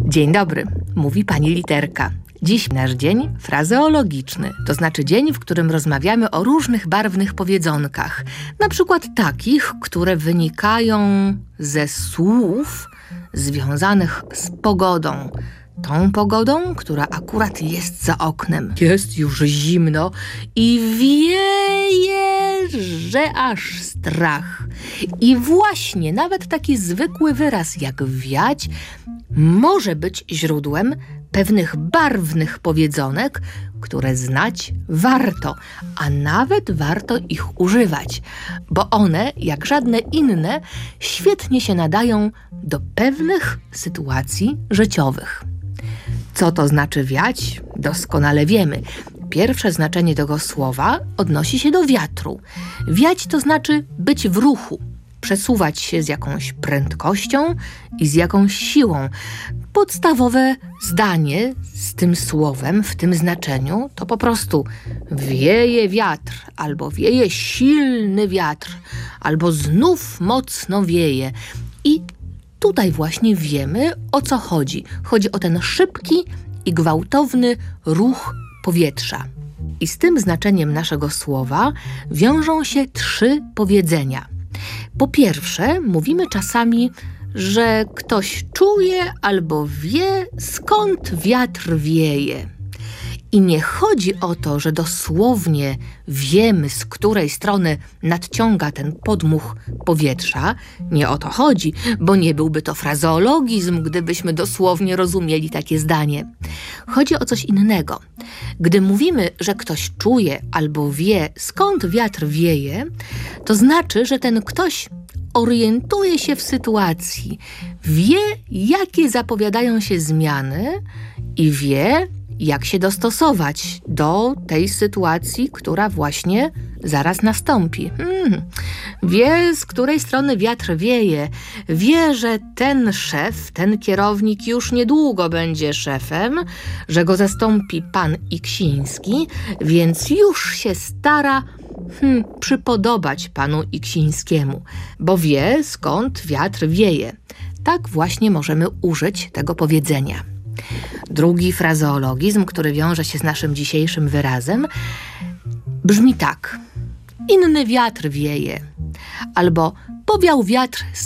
Dzień dobry, mówi pani Literka. Dziś nasz dzień frazeologiczny, to znaczy dzień, w którym rozmawiamy o różnych barwnych powiedzonkach. Na przykład takich, które wynikają ze słów związanych z pogodą. Tą pogodą, która akurat jest za oknem. Jest już zimno i wieje, że aż strach. I właśnie nawet taki zwykły wyraz jak wiać może być źródłem pewnych barwnych powiedzonek, które znać warto, a nawet warto ich używać, bo one, jak żadne inne, świetnie się nadają do pewnych sytuacji życiowych. Co to znaczy wiać? Doskonale wiemy. Pierwsze znaczenie tego słowa odnosi się do wiatru. Wiać to znaczy być w ruchu, przesuwać się z jakąś prędkością i z jakąś siłą. Podstawowe zdanie z tym słowem w tym znaczeniu to po prostu wieje wiatr, albo wieje silny wiatr, albo znów mocno wieje. I tutaj właśnie wiemy, o co chodzi. Chodzi o ten szybki i gwałtowny ruch powietrza. I z tym znaczeniem naszego słowa wiążą się 3 powiedzenia. Po pierwsze, mówimy czasami, że ktoś czuje albo wie, skąd wiatr wieje. I nie chodzi o to, że dosłownie wiemy, z której strony nadciąga ten podmuch powietrza. Nie o to chodzi, bo nie byłby to frazeologizm, gdybyśmy dosłownie rozumieli takie zdanie. Chodzi o coś innego. Gdy mówimy, że ktoś czuje albo wie, skąd wiatr wieje, to znaczy, że ten ktoś orientuje się w sytuacji, wie, jakie zapowiadają się zmiany i wie, jak się dostosować do tej sytuacji, która właśnie zaraz nastąpi. Wie, z której strony wiatr wieje. Wie, że ten szef, ten kierownik już niedługo będzie szefem, że go zastąpi pan Iksiński, więc już się stara przypodobać panu Iksińskiemu, bo wie, skąd wiatr wieje. Tak właśnie możemy użyć tego powiedzenia. Drugi frazeologizm, który wiąże się z naszym dzisiejszym wyrazem, brzmi tak. Inny wiatr wieje, albo powiał wiatr z